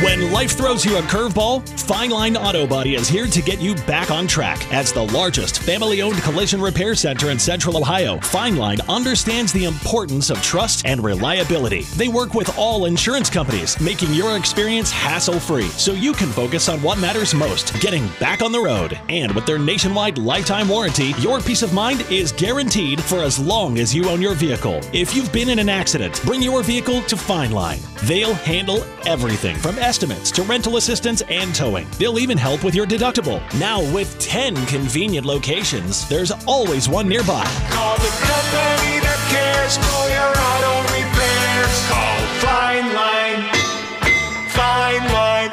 When life throws you a curveball, Fine Line Auto Body is here to get you back on track. As the largest family-owned collision repair center in Central Ohio, Fine Line understands the importance of trust and reliability. They work with all insurance companies, making your experience hassle-free so you can focus on what matters most, getting back on the road. And with their nationwide lifetime warranty, your peace of mind is guaranteed for as long as you own your vehicle. If you've been in an accident, bring your vehicle to Fine Line. They'll handle everything from estimates to rental assistance and towing. They'll even help with your deductible. Now with 10 convenient locations, there's always one nearby. Call the company that cares for your auto repairs. Call Fine Line. Fine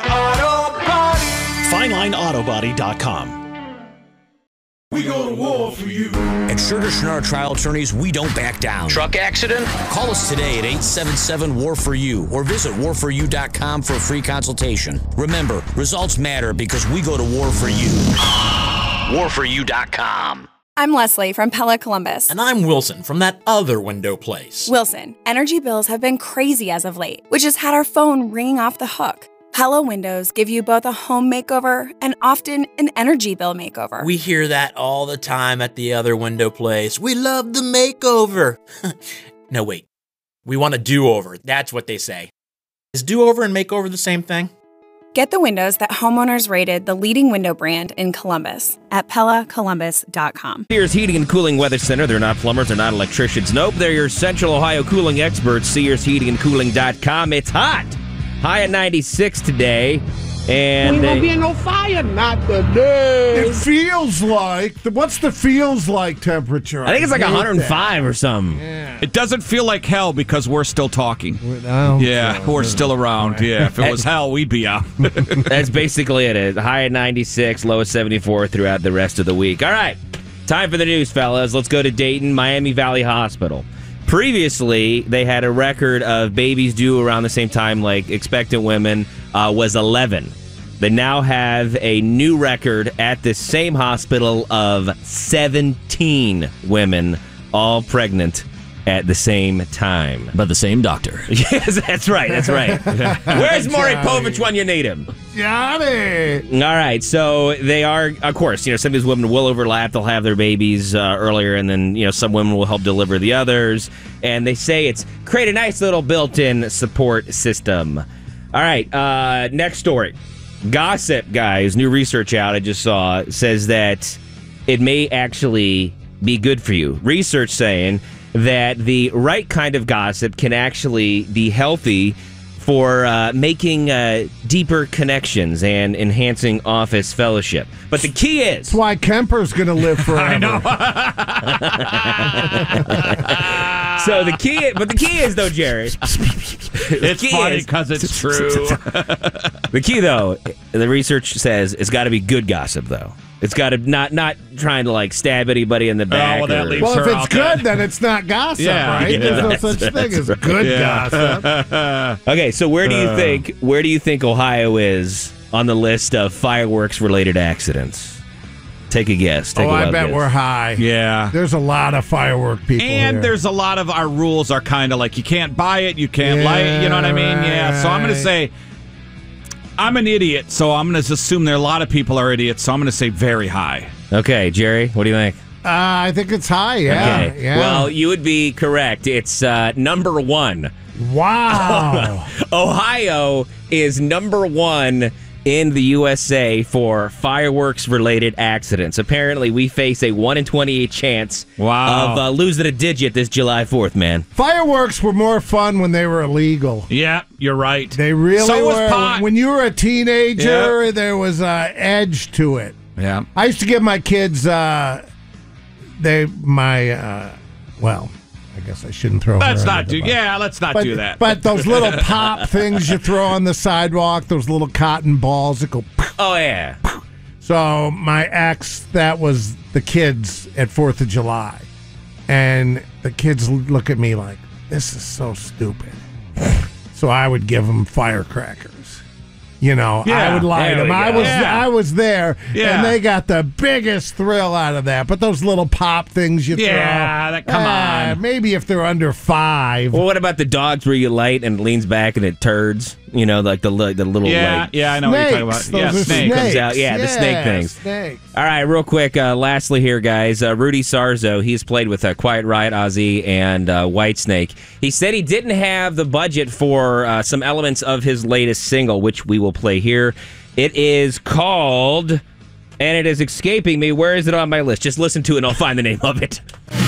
Line Auto Body. FineLineAutoBody.com. We go to war for you. At Schroeder Trial Attorneys, we don't back down. Truck accident? Call us today at 877-WAR-FOR-YOU or visit warforyou.com for a free consultation. Remember, results matter because we go to war for you. warforyou.com. I'm Leslie from Pella Columbus. And I'm Wilson from that other window place. Wilson, energy bills have been crazy as of late, which has had our phone ringing off the hook. Pella windows give you both a home makeover and often an energy bill makeover. We hear that all the time at the other window place. We love the makeover. No, wait. We want a do-over. That's what they say. Is do-over and makeover the same thing? Get the windows that homeowners rated the leading window brand in Columbus at PellaColumbus.com. Sears Heating and Cooling Weather Center. They're not plumbers. They're not electricians. Nope, they're your Central Ohio cooling experts. SearsHeatingandCooling.com. It's hot. High at 96 today. And we won't be in no fire, not today. It feels like, what's the feels like temperature? I think it's like 105 or something. Yeah. It doesn't feel like hell because we're still talking. We're still around. Right. Yeah, if it was hell, we'd be out. That's basically it. High at 96, low at 74 throughout the rest of the week. All right, time for the news, fellas. Let's go to Dayton, Miami Valley Hospital. Previously, they had a record of babies due around the same time, like expectant women, was 11. They now have a new record at the same hospital of 17 women, all pregnant at the same time. By the same doctor. Yes, that's right. Where's Maury Povich when you need him? Johnny! All right, so they are, of course, some of these women will overlap. They'll have their babies earlier, and then, some women will help deliver the others. And they say it's create a nice little built-in support system. All right, next story. Gossip, guys, new research out I just saw says that it may actually be good for you. Research saying that the right kind of gossip can actually be healthy for making deeper connections and enhancing office fellowship. But the key is... That's why Kemper's going to live forever. I know. So the key is, though, Jerry... It's funny because it's true. The key, though, the research says it's got to be good gossip, though. It's got to not trying to stab anybody in the back. Well, if it's good, then it's not gossip, right? There's no such thing as good gossip. Okay, so where do you think Ohio is on the list of fireworks-related accidents? Take a guess. I bet we're high. Yeah. There's a lot of firework people And here. there's a lot of our rules are kind of like you can't buy it, you can't light it, you know what I mean? Yeah, so I'm going to say... I'm an idiot, so I'm going to assume there are a lot of people are idiots, so I'm going to say very high. Okay, Jerry, what do you think? I think it's high, yeah. Okay. Yeah. Well, you would be correct. It's number one. Wow. Ohio is number one in the USA for fireworks-related accidents. Apparently, we face a 1 in 28 chance of losing a digit this July 4th, man. Fireworks were more fun when they were illegal. Yeah, you're right. They really so were. Was pot. When you were a teenager, there was an edge to it. Yeah. I used to give my kids, I guess I shouldn't throw Let's her not under do. the bus. Yeah, let's not do that. But those little pop things you throw on the sidewalk, those little cotton balls that go. Oh yeah. So my ex, that was the kids at 4th of July, and the kids look at me like, "This is so stupid." So I would give them firecrackers. I would light There them. we go. I was there, Yeah. and they got the biggest thrill out of that. But those little pop things you throw, come on. maybe if they're under 5. Well, what about the dogs where you light and it leans back and it turds? Like the little Yeah, I know what you're talking about. Snakes. Yeah, Those are snake. comes out. Yeah, the snake things. Snakes. All right, real quick. Lastly, here, guys, Rudy Sarzo. He's played with Quiet Riot, Ozzy, and Whitesnake. He said he didn't have the budget for some elements of his latest single, which we will play here. It is called, and it is escaping me. Where is it on my list? Just listen to it, and I'll find the name of it.